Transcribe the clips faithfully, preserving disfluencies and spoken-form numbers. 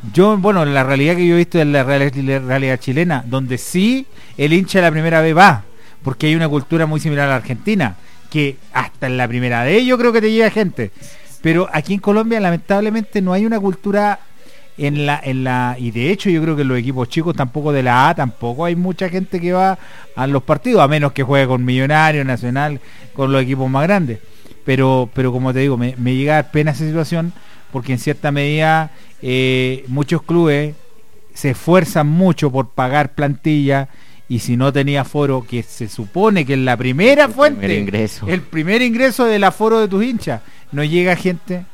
Yo, bueno, la realidad que yo he visto es la realidad chilena, donde sí el hincha de la primera vez va, porque hay una cultura muy similar a la Argentina, que hasta en la primera vez yo creo que te llega gente, pero aquí en Colombia lamentablemente no hay una cultura en la, en la, y de hecho yo creo que en los equipos chicos tampoco de la A, tampoco hay mucha gente que va a los partidos, a menos que juegue con Millonarios, Nacional, con los equipos más grandes, pero, pero como te digo, me, me llega a dar pena esa situación, porque en cierta medida eh, muchos clubes se esfuerzan mucho por pagar plantilla, y si no tenía aforo, que se supone que es la primera el fuente, primer ingreso. el primer ingreso del aforo de tus hinchas, no llega gente.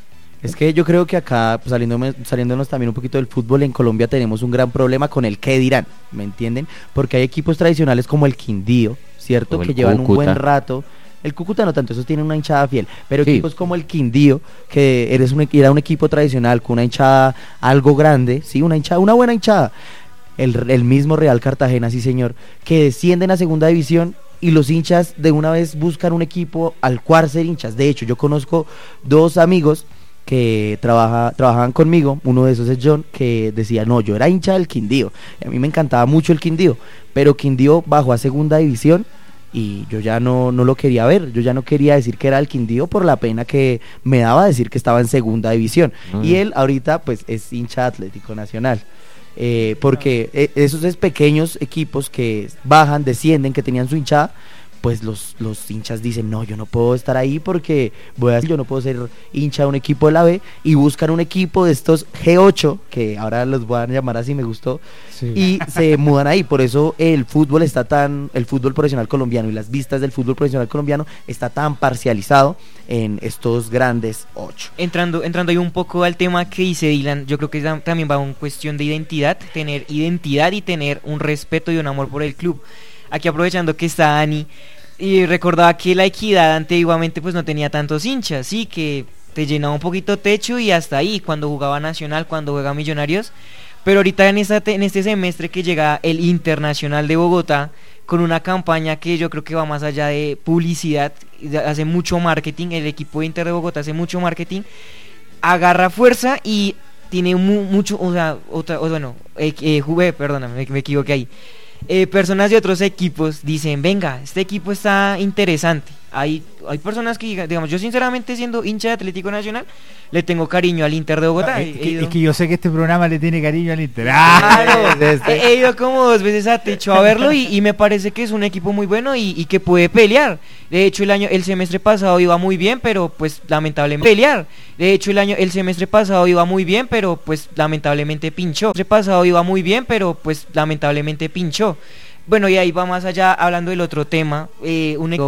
Es que yo creo que acá, pues, saliéndome, saliéndonos también un poquito del fútbol, en Colombia tenemos un gran problema con el qué dirán, ¿me entienden? Porque hay equipos tradicionales como el Quindío, ¿cierto? Que llevan Cúcuta. un buen rato. El Cúcuta no tanto, esos tienen una hinchada fiel, pero sí. Equipos como el Quindío, que eres un, era un equipo tradicional con una hinchada algo grande, sí, una hinchada, una buena hinchada. El, el mismo Real Cartagena, sí señor, que descienden a segunda división y los hinchas de una vez buscan un equipo al cual ser hinchas. De hecho, yo conozco dos amigos que trabaja, trabajaban conmigo, uno de esos es John, que decía, no, yo era hincha del Quindío, y a mí me encantaba mucho el Quindío, pero Quindío bajó a segunda división y yo ya no, no lo quería ver, yo ya no quería decir que era el Quindío por la pena que me daba decir que estaba en segunda división, mm. y él ahorita pues es hincha Atlético Nacional. Eh, porque eh, esos es pequeños equipos que bajan, descienden, que tenían su hinchada, pues los, los hinchas dicen, no, yo no puedo estar ahí porque voy a, yo no puedo ser hincha de un equipo de la B, y buscan un equipo de estos G ocho, que ahora los voy a llamar así, me gustó, sí. Y se mudan ahí. Por eso el fútbol está tan, el fútbol profesional colombiano y las vistas del fútbol profesional colombiano está tan parcializado en estos grandes ocho. Entrando, entrando ahí un poco al tema que dice Dylan, yo creo que también va una cuestión de identidad, tener identidad y tener un respeto y un amor por el club. Aquí aprovechando que está Dani, y recordaba que la Equidad antiguamente pues no tenía tantos hinchas, sí, que te llenaba un poquito techo y hasta ahí, cuando jugaba Nacional, cuando juega Millonarios, pero ahorita en, esta, en este semestre que llega el Internacional de Bogotá, con una campaña que yo creo que va más allá de publicidad, hace mucho marketing, el equipo de Inter de Bogotá hace mucho marketing, agarra fuerza y tiene mu, mucho, o sea, otra, o, bueno, eh, eh, jugué, perdóname, me, me equivoqué ahí. Eh, personas de otros equipos dicen, venga, este equipo está interesante. Hay, hay personas que, digamos, yo sinceramente siendo hincha de Atlético Nacional, le tengo cariño al Inter de Bogotá. Es que, ido... es que yo sé que este programa le tiene cariño al Inter. ¡Ah! Claro, he, he ido como dos veces a Techo a verlo y, y me parece que es un equipo muy bueno y, y que puede pelear. De hecho, el año, el semestre pasado iba muy bien, pero pues lamentablemente pelear. De hecho, el año, el semestre pasado iba muy bien, pero pues lamentablemente pinchó. El semestre pasado iba muy bien, pero pues lamentablemente pinchó. Bueno, y ahí va más allá hablando del otro tema, eh, un equipo